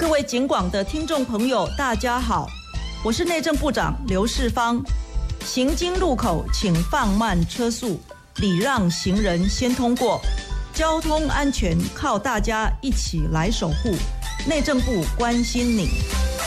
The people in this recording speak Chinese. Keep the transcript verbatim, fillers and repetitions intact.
位警广的听众朋友，大家好，我是内政部长刘世芳。行经路口请放慢车速，礼让行人先通过。交通安全靠大家一起来守护，内政部关心你。